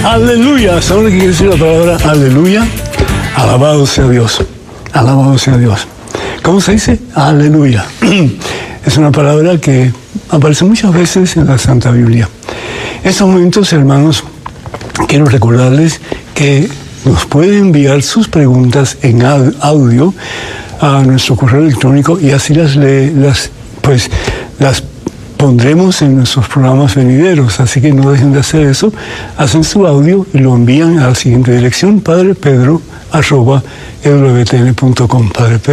Aleluya. ¿Saben lo que quiere decir la palabra aleluya? Alabado sea Dios. Alabado sea Dios. ¿Cómo se dice? Aleluya. Es una palabra que aparece muchas veces en la Santa Biblia. En estos momentos, hermanos, quiero recordarles que nos pueden enviar sus preguntas en audio a nuestro correo electrónico y así las pondremos en nuestros programas venideros. Así que no dejen de hacer eso. Hacen su audio y lo envían a la siguiente dirección: padrepedro@ewtn.com.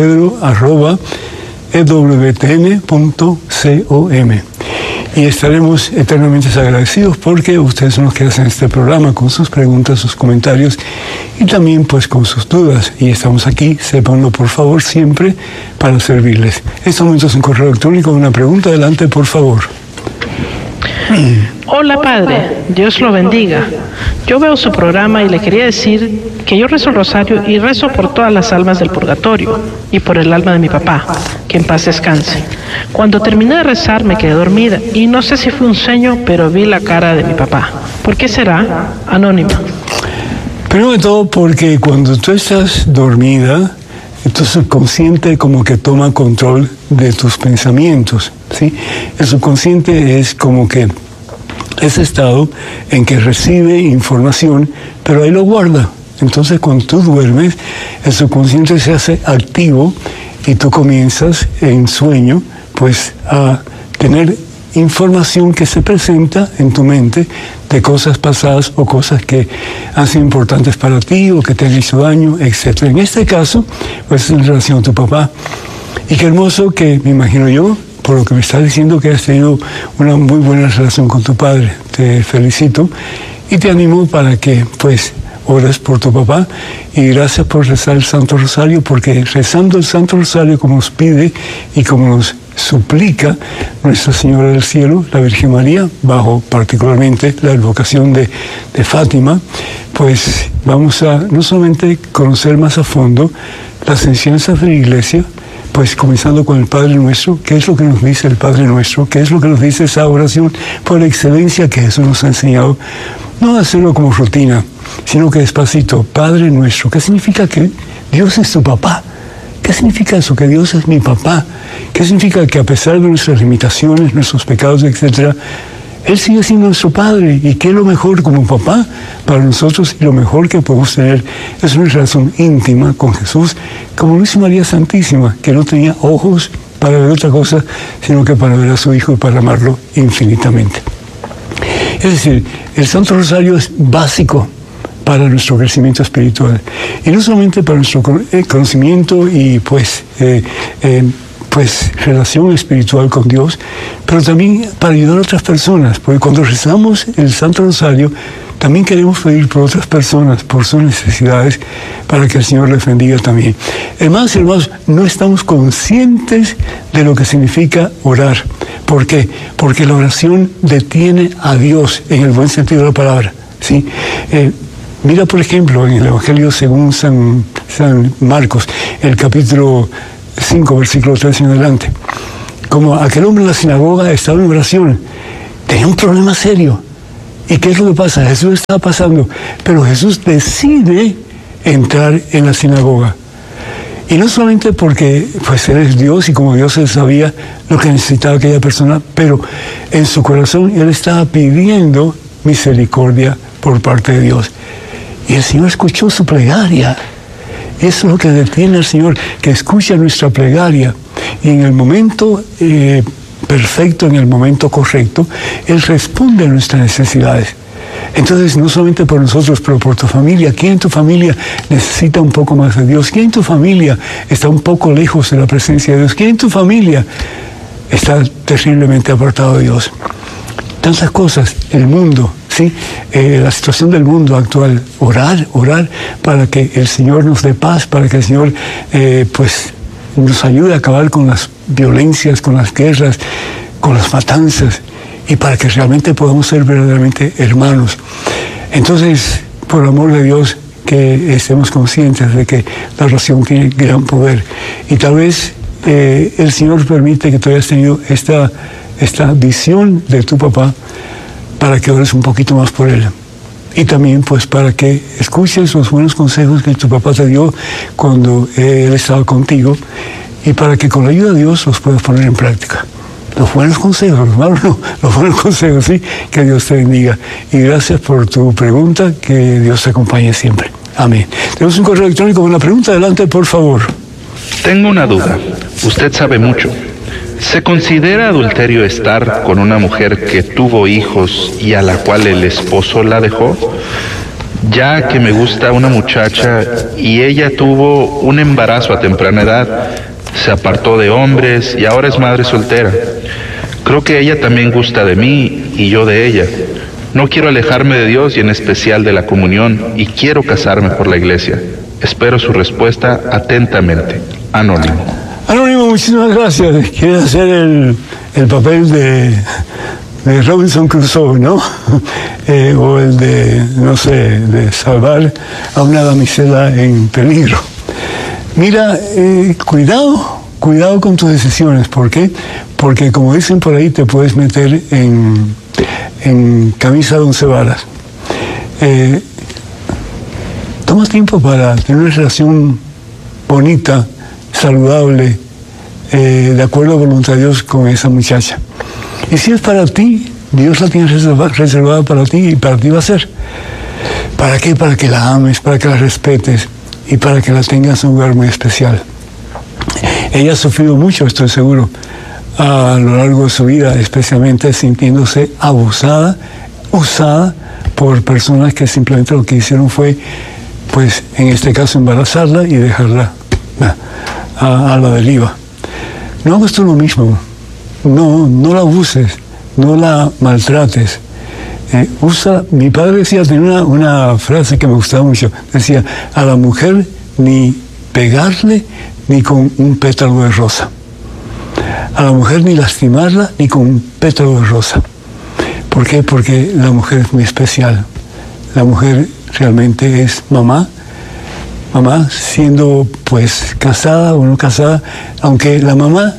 padrepedro@ewtn.com. Y estaremos eternamente agradecidos porque ustedes son los que hacen este programa con sus preguntas, sus comentarios y también pues con sus dudas. Y estamos aquí, sépanlo por favor, siempre para servirles. En estos momentos en correo electrónico, una pregunta, adelante por favor. Hola Padre, Dios lo bendiga. Yo veo su programa y le quería decir que yo rezo el rosario y rezo por todas las almas del purgatorio y por el alma de mi papá, que en paz descanse. Cuando terminé de rezar me quedé dormida y no sé si fue un sueño, pero vi la cara de mi papá. ¿Por qué será? Anónima. Primero de todo porque cuando tú estás dormida, tu subconsciente como que toma control de tus pensamientos, ¿sí? El subconsciente es como que ese estado en que recibe información, pero ahí lo guarda. Entonces cuando tú duermes, el subconsciente se hace activo y tú comienzas en sueño pues a tener información que se presenta en tu mente de cosas pasadas o cosas que han sido importantes para ti o que te han hecho daño, etc. En este caso, pues en relación a tu papá. Y qué hermoso que, me imagino yo, por lo que me estás diciendo, que has tenido una muy buena relación con tu padre. Te felicito y te animo para que, pues, ores por tu papá y gracias por rezar el Santo Rosario, porque rezando el Santo Rosario como nos pide y como nos suplica Nuestra Señora del Cielo, la Virgen María, bajo particularmente la advocación de Fátima, pues vamos a no solamente conocer más a fondo las enseñanzas de la Iglesia, pues comenzando con el Padre Nuestro, qué es lo que nos dice el Padre Nuestro, qué es lo que nos dice esa oración por excelencia que Jesús nos ha enseñado, no hacerlo como rutina, sino que despacito, Padre Nuestro. ¿Qué significa que Dios es tu papá? ¿Qué significa eso? Que Dios es mi papá. ¿Qué significa que a pesar de nuestras limitaciones, nuestros pecados, etcétera, Él sigue siendo nuestro Padre? ¿Y qué es lo mejor como papá para nosotros? Y lo mejor que podemos tener es una relación íntima con Jesús, como lo hizo María Santísima, que no tenía ojos para ver otra cosa, sino que para ver a su Hijo y para amarlo infinitamente. Es decir, el Santo Rosario es básico para nuestro crecimiento espiritual. Y no solamente para nuestro conocimiento y pues relación espiritual con Dios, pero también para ayudar a otras personas, porque cuando rezamos el Santo Rosario, también queremos pedir por otras personas, por sus necesidades, para que el Señor les bendiga también. Hermanos y hermanos, no estamos conscientes de lo que significa orar. ¿Por qué? Porque la oración detiene a Dios en el buen sentido de la palabra, ¿sí? Mira, por ejemplo, en el Evangelio según San Marcos, el capítulo 5, versículo 13 en adelante. Como aquel hombre en la sinagoga estaba en oración, tenía un problema serio. ¿Y qué es lo que pasa? Jesús estaba pasando, pero Jesús decide entrar en la sinagoga. Y no solamente porque pues Él es Dios y como Dios Él sabía lo que necesitaba aquella persona, pero en su corazón Él estaba pidiendo misericordia por parte de Dios. Y el Señor escuchó su plegaria. Eso es lo que detiene al Señor, que escucha nuestra plegaria. Y en el momento perfecto, en el momento correcto, Él responde a nuestras necesidades. Entonces, no solamente por nosotros, pero por tu familia. ¿Quién en tu familia necesita un poco más de Dios? ¿Quién en tu familia está un poco lejos de la presencia de Dios? ¿Quién en tu familia está terriblemente apartado de Dios? Tantas cosas, el mundo, ¿sí? La situación del mundo actual, orar para que el Señor nos dé paz, para que el Señor pues nos ayude a acabar con las violencias, con las guerras, con las matanzas, y para que realmente podamos ser verdaderamente hermanos. Entonces, por amor de Dios, que estemos conscientes de que la oración tiene gran poder. Y tal vez el Señor permite que tú hayas tenido esta visión de tu papá para que ores un poquito más por él. Y también pues para que escuches los buenos consejos que tu papá te dio cuando él estaba contigo y para que con la ayuda de Dios los puedas poner en práctica. Los buenos consejos, los malos no, los buenos consejos, sí, que Dios te bendiga. Y gracias por tu pregunta, que Dios te acompañe siempre. Amén. Tenemos un correo electrónico con una pregunta, adelante por favor. Tengo una duda, usted sabe mucho. ¿Se considera adulterio estar con una mujer que tuvo hijos y a la cual el esposo la dejó? Ya que me gusta una muchacha y ella tuvo un embarazo a temprana edad, se apartó de hombres y ahora es madre soltera. Creo que ella también gusta de mí y yo de ella. No quiero alejarme de Dios y en especial de la comunión y quiero casarme por la iglesia. Espero su respuesta atentamente. Anónimo. Anónimo, muchísimas gracias. Quieres hacer el papel de Robinson Crusoe, ¿no? O el de, no sé, de salvar a una damisela en peligro. Mira, cuidado con tus decisiones. ¿Por qué? Porque como dicen por ahí, te puedes meter en camisa de 11 varas. Toma tiempo para tener una relación bonita, saludable, de acuerdo a voluntad de Dios con esa muchacha. Y si es para ti, Dios la tiene reservada para ti y para ti va a ser. ¿Para qué? Para que la ames, para que la respetes y para que la tengas en un lugar muy especial. Ella ha sufrido mucho, estoy seguro, a lo largo de su vida, especialmente sintiéndose abusada, usada por personas que simplemente lo que hicieron fue, pues en este caso, embarazarla y dejarla a la deriva. No hagas tú lo mismo. No la abuses, no la maltrates. Mi padre decía, tenía una frase que me gustaba mucho, decía, a la mujer ni pegarle ni con un pétalo de rosa. A la mujer ni lastimarla ni con un pétalo de rosa. ¿Por qué? Porque la mujer es muy especial. La mujer realmente es mamá, siendo pues casada o no casada, aunque la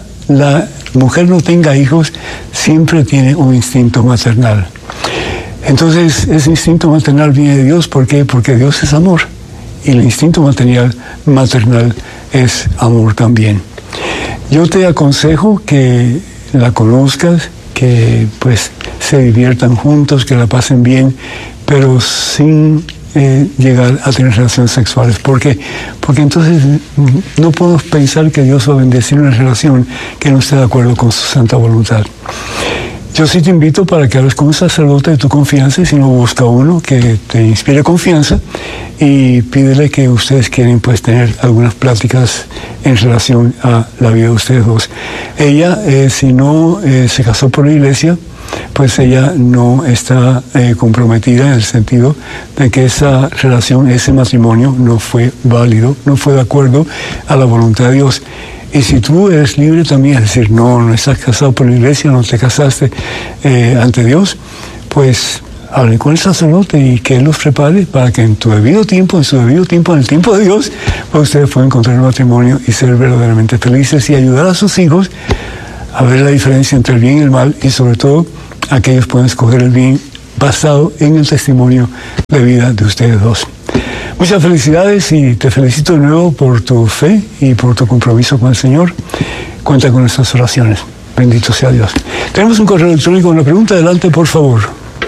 mujer no tenga hijos, siempre tiene un instinto maternal. Entonces, ese instinto maternal viene de Dios. ¿Por qué? Porque Dios es amor. Y el instinto maternal es amor también. Yo te aconsejo que la conozcas, que pues se diviertan juntos, que la pasen bien, pero sin llegar a tener relaciones sexuales. ¿Por qué? Porque entonces no podemos pensar que Dios va a bendecir una relación que no esté de acuerdo con su santa voluntad. Yo sí te invito para que hables con un sacerdote de tu confianza, y si no, busca uno que te inspire confianza y pídele que ustedes quieren pues tener algunas pláticas en relación a la vida de ustedes dos. Ella, si no se casó por la iglesia, pues ella no está comprometida en el sentido de que esa relación, ese matrimonio no fue válido, no fue de acuerdo a la voluntad de Dios. Y si tú eres libre también, es decir, no estás casado por la iglesia, no te casaste ante Dios, pues hable con el sacerdote y que Él los prepare para que en tu debido tiempo, en el tiempo de Dios, pues ustedes puedan encontrar un matrimonio y ser verdaderamente felices y ayudar a sus hijos a ver la diferencia entre el bien y el mal, y sobre todo a que ellos puedan escoger el bien basado en el testimonio de vida de ustedes dos. Muchas felicidades y te felicito de nuevo por tu fe y por tu compromiso con el Señor. Cuenta con nuestras oraciones. Bendito sea Dios. Tenemos un correo electrónico con una pregunta. Adelante, por favor.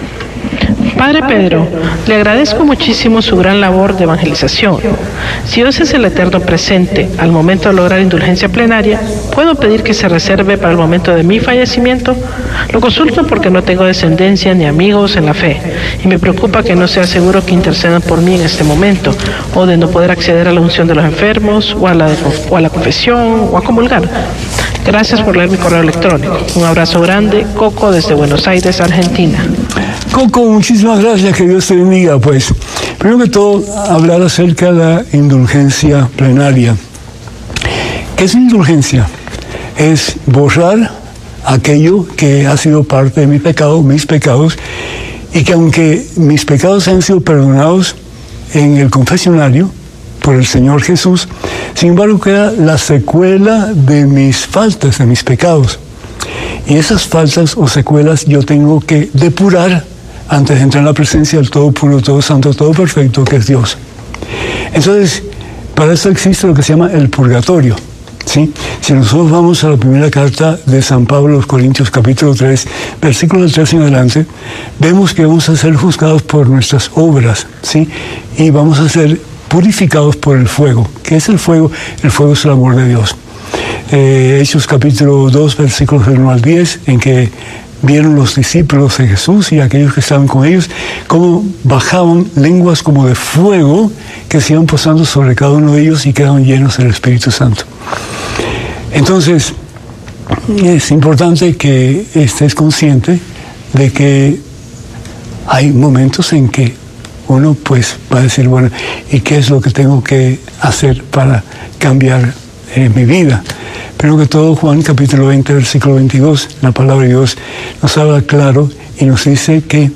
Padre Pedro, le agradezco muchísimo su gran labor de evangelización. Si Dios es el eterno presente al momento de lograr indulgencia plenaria, ¿puedo pedir que se reserve para el momento de mi fallecimiento? Lo consulto porque no tengo descendencia ni amigos en la fe y me preocupa que no sea seguro que intercedan por mí en este momento, o de no poder acceder a la unción de los enfermos o a la confesión o a comulgar. Gracias por leer mi correo electrónico. Un abrazo grande, Coco, desde Buenos Aires, Argentina. Coco, muchísimas gracias, que Dios te bendiga. Pues, primero que todo, hablar acerca de la indulgencia plenaria. ¿Qué es indulgencia? Es borrar aquello que ha sido parte de mi pecado, mis pecados, y que aunque mis pecados han sido perdonados en el confesionario por el Señor Jesús, sin embargo queda la secuela de mis faltas, de mis pecados. Y esas faltas o secuelas yo tengo que depurar antes de entrar en la presencia del todo puro, todo santo, todo perfecto, que es Dios. Entonces, para eso existe lo que se llama el purgatorio, ¿sí? Si nosotros vamos a la primera carta de San Pablo a los Corintios, capítulo 3, versículo 3 en adelante, vemos que vamos a ser juzgados por nuestras obras, ¿sí? Y vamos a ser purificados por el fuego. ¿Qué es el fuego? El fuego es el amor de Dios. Hechos capítulo 2, versículos del 1 al 10, en que vieron los discípulos de Jesús y aquellos que estaban con ellos, cómo bajaban lenguas como de fuego que se iban posando sobre cada uno de ellos y quedaban llenos del Espíritu Santo. Entonces, es importante que estés consciente de que hay momentos en que uno pues va a decir, bueno, ¿y qué es lo que tengo que hacer para cambiar mi vida? Primero que todo, Juan capítulo 20, versículo 22, la palabra de Dios nos habla claro y nos dice que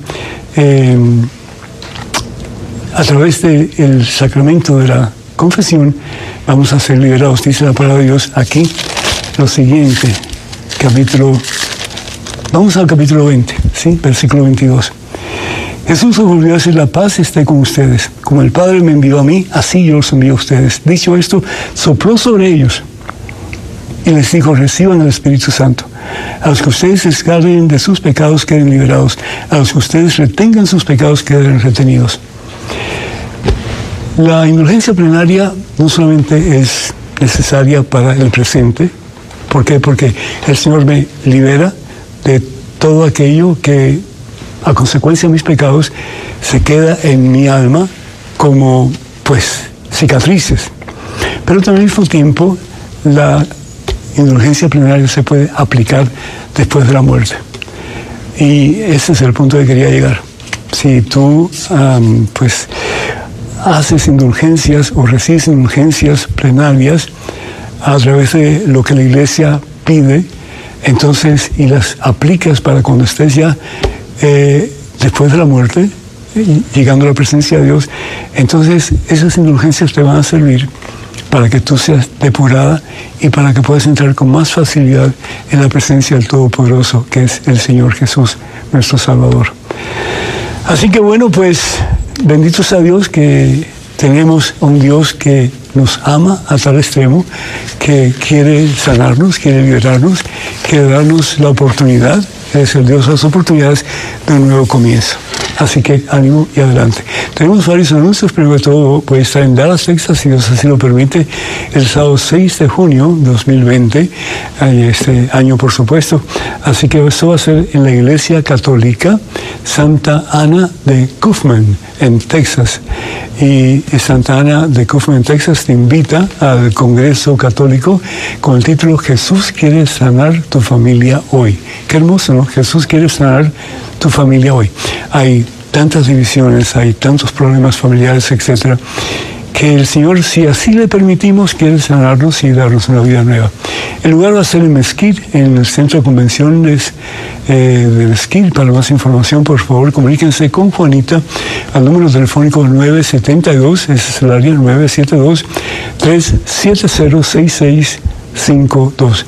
a través del sacramento de la confesión vamos a ser liberados. Dice la palabra de Dios aquí lo siguiente, vamos al capítulo 20, ¿sí? Versículo 22. Jesús volvió a decir, la paz esté con ustedes. Como el Padre me envió a mí, así yo los envío a ustedes. Dicho esto, sopló sobre ellos y les dijo, reciban el Espíritu Santo. A los que ustedes escarguen de sus pecados queden liberados. A los que ustedes retengan sus pecados queden retenidos. La indulgencia plenaria no solamente es necesaria para el presente. ¿Por qué? Porque el Señor me libera de todo aquello que, a consecuencia de mis pecados, se queda en mi alma como, pues, cicatrices. Pero también al mismo tiempo, la indulgencia plenaria se puede aplicar después de la muerte. Y ese es el punto que quería llegar. Si tú, pues, haces indulgencias o recibes indulgencias plenarias a través de lo que la Iglesia pide, entonces, y las aplicas para cuando estés ya después de la muerte, llegando a la presencia de Dios, entonces esas indulgencias te van a servir para que tú seas depurada y para que puedas entrar con más facilidad en la presencia del Todopoderoso, que es el Señor Jesús, nuestro Salvador. Así que bueno, pues bendito sea Dios que tenemos un Dios que nos ama a tal extremo, que quiere sanarnos, quiere liberarnos, quiere darnos la oportunidad, es el Dios de las oportunidades, de un nuevo comienzo. Así que ánimo y adelante. Tenemos varios anuncios, primero de todo voy a estar en Dallas, Texas, si Dios así lo permite, el sábado 6 de junio 2020, este año por supuesto. Así que esto va a ser en la Iglesia Católica Santa Ana de Kaufman, en Texas. Y Santa Ana de Kaufman, en Texas, te invita al Congreso Católico con el título Jesús quiere sanar tu familia hoy. Qué hermoso, ¿no? Jesús quiere sanar tu familia hoy. Hay tantas divisiones, hay tantos problemas familiares, etcétera, que el Señor, si así le permitimos, quiere sanarnos y darnos una vida nueva. El lugar va a ser en Mesquite, en el Centro de Convenciones de Mesquite. Para más información, por favor, comuníquense con Juanita al número telefónico 972, ese es el área, 972-370-6652.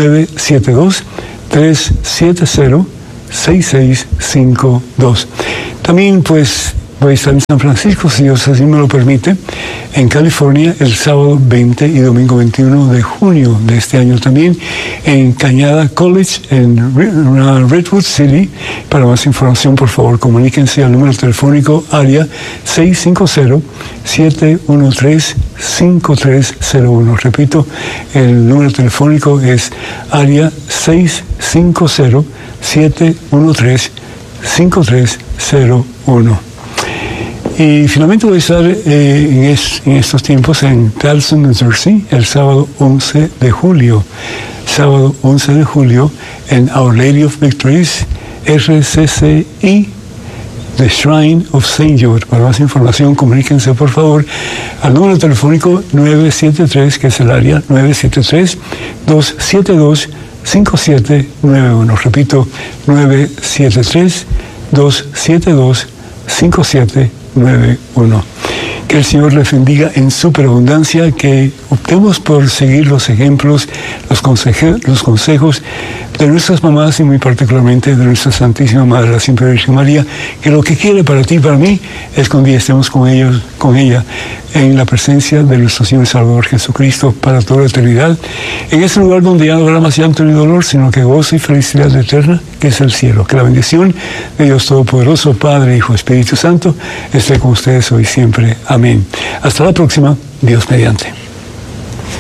972-370-6652. También, pues, voy a estar en San Francisco, si Dios así me lo permite, en California, el sábado 20 y domingo 21 de junio de este año también, en Cañada College, en Redwood City. Para más información, por favor, comuníquense al número telefónico área 650-713-5301. Repito, el número telefónico es área 650-713-5301. Y finalmente voy a estar en estos tiempos en Towson, New Jersey, el sábado 11 de julio. Sábado 11 de julio en Our Lady of Victories, RCCI, The Shrine of St. Jude. Para más información, comuníquense por favor al número telefónico 973, que es el área 973-272-5791. Repito, 973-272-5791. Que el Señor les bendiga en superabundancia, que optemos por seguir los ejemplos, los consejos de nuestras mamás y muy particularmente de nuestra Santísima Madre, la Siempre Virgen María, que lo que quiere para ti y para mí es que un día estemos con ella en la presencia de nuestro Señor y Salvador Jesucristo para toda la eternidad, en ese lugar donde ya no habrá más llanto ni dolor, sino que gozo y felicidad eterna, que es el cielo. Que la bendición de Dios Todopoderoso, Padre, Hijo, Espíritu Santo, esté con ustedes hoy y siempre. Amén. Hasta la próxima, Dios mediante.